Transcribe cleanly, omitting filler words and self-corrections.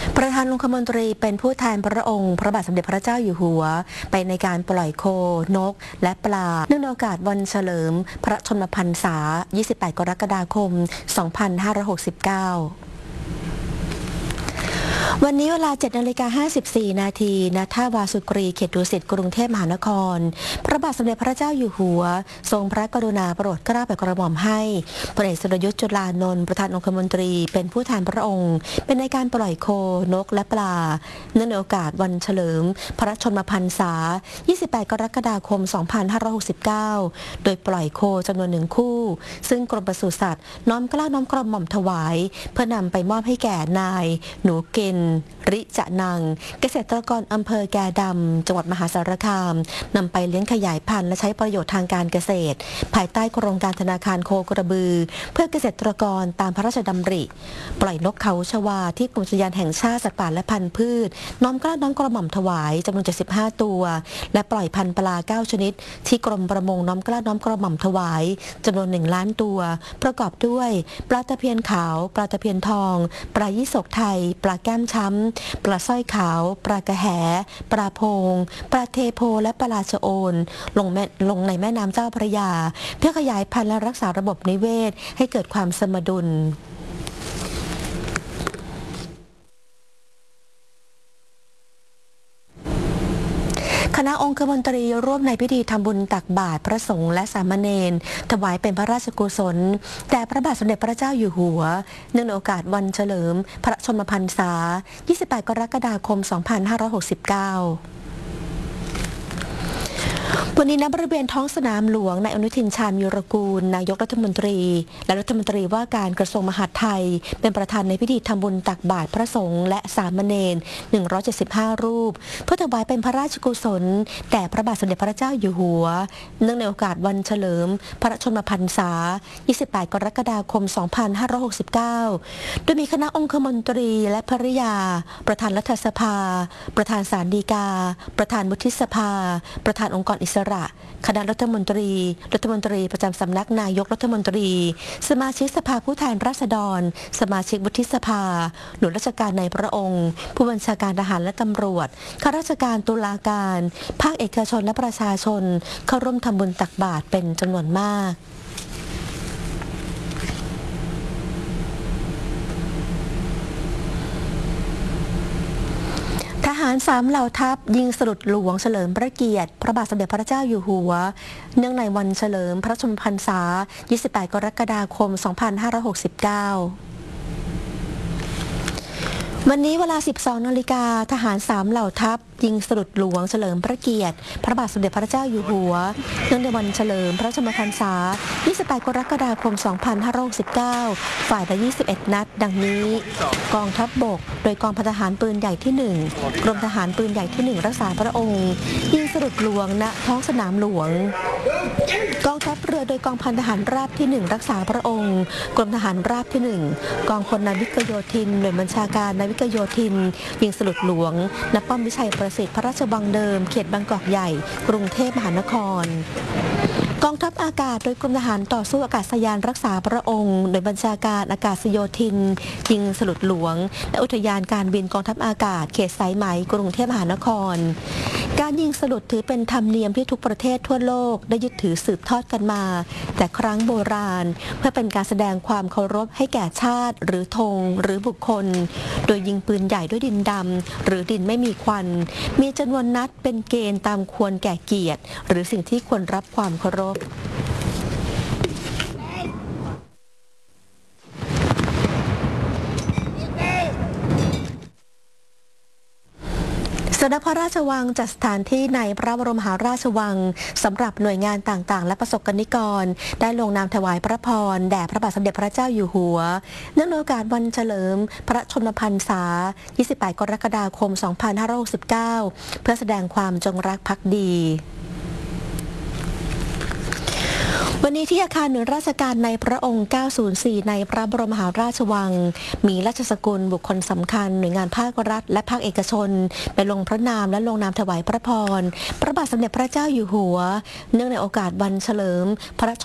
ประธานองคมนตรีเป็นผู้แทนพระองค์พระบาทสมเด็จพระเจ้าอยู่หัวไปในการปล่อยโคนกและปลาเนื่องในโอกาสวันเฉลิมพระชนมพรรษา 28 กรกฎาคม 2569วันนี้เวลา 7:54 นาทีณ ท่าวาสุกรีเขตดุสิตกรุงเทพมหานครพระบาทสมเด็จพระเจ้าอยู่หัวทรงพระกรุณาโปรดเกล้าโปรดกระหม่อมให้พลเอกสุรยุทธ์จุลานนท์ประธานองคมนตรีเป็นผู้แทนพระองค์เป็นในการปล่อยโคนกและปลาเนื่องในโอกาสวันเฉลิมพระชนมพรรษา 28 กรกฎาคม 2569 โดยปล่อยโคจำนวน1 คู่ซึ่งกรมปศุสัตว์น้อมเกล้าน้อมกระหม่อมถวายเพื่อนำไปมอบให้แก่นายหนูเกณฑ์ริจะนังเกษตรกรอำเภอแกดำจังหวัดมหาสารคามนำไปเลี้ยงขยายพันธุ์และใช้ประโยชน์ทางการเกษตรภายใต้โครงการธนาคารโคกระบือเพื่อเกษตรกรตามพระราชดำริปล่อยนกเขาชวาที่กรมอุทยานแห่งชาติสัตว์ป่าและพันธุ์พืชน้อมเกล้าน้อมกระหม่อมถวายจำนวน75 ตัวและปล่อยพันธุ์ปลา9 ชนิดที่กรมประมงน้อมเกล้าน้อมกระหม่อมถวายจำนวน1 ล้านตัวประกอบด้วยปลาตะเพียนขาวปลาตะเพียนทองปลายี่สกไทยปลาแก้มช้ำปลาสร้อยขาวปลากระแหปลาโพงปลาเทโพและปลาชะโอนลงในแม่น้ำเจ้าพระยาเพื่อขยายพันธุ์และรักษาระบบนิเวศให้เกิดความสมดุลคณะองคมนตรีร่วมในพิธีทำบุญตักบาตรพระสงฆ์และสามเณรถวายเป็นพระราชกุศลแด่พระบาทสมเด็จพระเจ้าอยู่หัวเนื่องในโอกาสวันเฉลิมพระชนมพรรษา 28 กรกฎาคม 2569วันนี้ณบริเวณท้องสนามหลวงนายอนุทินชาญวีรกูลนายกรัฐมนตรีและรัฐมนตรีว่าการกระทรวงมหาดไทยเป็นประธานในพิธีทำบุญตักบาตรพระสงฆ์และสามเณร175 รูปเพื่อถวายเป็นพระราชกุศลแด่พระบาทสมเด็จพระเจ้าอยู่หัวเนื่องในโอกาสวันเฉลิมพระชนมพรรษา 28 กรกฎาคม 2569 โดยมีคณะองคมนตรีและภริยาประธานรัฐสภาประธานศาลฎีกาประธานวุฒิสภาประธานองค์กรอิสระคณะรัฐมนตรีประจำสำนักนายกรัฐมนตรีสมาชิกสภาผู้แทนราษฎรสมาชิกวุฒิสภาหน่วยราชการในพระองค์ผู้บัญชาการทหารและตำรวจข้าราชการตุลาการภาคเอกชนและประชาชนเข้าร่วมทำบุญตักบาตรเป็นจำนวนมากทหาร3 เหล่าทัพยิงสลุดหลวงเฉลิมพระเกียรติพระบาทสมเด็จพระเจ้าอยู่หัวเนื่องในวันเฉลิมพระชนมพรรษา 28 กรกฎาคม 2569วันนี้เวลา 12 นาฬิกาทหาร3 เหล่าทัพยิงสลุดหลวงเฉลิมพระเกียรติพระบาทสมเด็จพระเจ้าอยู่หัวเนื่องในวันเฉลิมพระชนมพรรษา 28 กรกฎาคม 2569 ฝ่ายละ 21 นัดดังนี้กองทัพบกโดยกองพันทหารปืนใหญ่ที่ 1 กรมทหารปืนใหญ่ที่ 1 รักษาพระองค์ยิงสลุดหลวงณท้องสนามหลวงกองทัพเรือโดยกองพันทหารราบที่ 1 รักษาพระองค์กรมทหารราบที่ 1 กองพลนาวิกโยธินหน่วยบัญชาการนาวิกโยธินยิงสลุดหลวงณป้อมวิชัยประสิทธิ์พระราชวังเดิมเขตบางกอกใหญ่กรุงเทพมหานครกองทัพอากาศโดยกรมทหารต่อสู้อากาศยานรักษาพระองค์โดยบัญชาการอากาศโยธินยิงสลุดหลวงและอุทยานการบินกองทัพอากาศเขตสายไหมกรุงเทพมหานครการยิงสลุดถือเป็นธรรมเนียมที่ทุกประเทศทั่วโลกได้ยึดถือสืบทอดกันมาแต่ครั้งโบราณเพื่อเป็นการแสดงความเคารพให้แก่ชาติหรือธงหรือบุคคลโดยยิงปืนใหญ่ด้วยดินดำหรือดินไม่มีควันมีจำนวนนัดเป็นเกณฑ์ตามควรแก่เกียรติหรือสิ่งที่ควรรับความเคารพสำนักพระราชวังจัดสถานที่ในพระบรมมหาราชวังสำหรับหน่วยงานต่างๆและประสบกนิกรได้ลงนามถวายพระพรแด่พระบาทสมเด็จพระเจ้าอยู่หัวเนื่องในโอกาสวันเฉลิมพระชนมพรรษา 28 กรกฎาคม 2569 เพื่อแสดงความจงรักภักดีวันนี้ที่อาคารหน่วยราชการในพระองค์ 904 ในพระบรมมหาราชวังมีราชสกุลบุคคลสำคัญหน่วยงานภาครัฐและภาคเอกชนไปลงพระนามและลงนามถวายพระพรพระบาทสมเด็จพระเจ้าอยู่หัวเนื่องในโอกาสวันเฉลิมพระช